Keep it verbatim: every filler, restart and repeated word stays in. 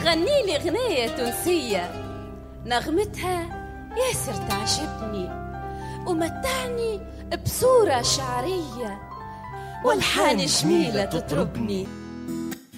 غني لي غنية تونسية نغمتها ياسر تعجبني ومتعني بصورة شعرية والحان جميلة تطربني.